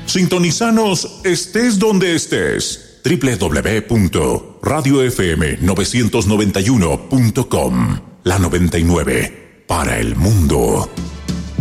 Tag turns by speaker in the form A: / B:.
A: Sintonizanos estés donde estés. www.radiofm991.com. La 99 para el mundo.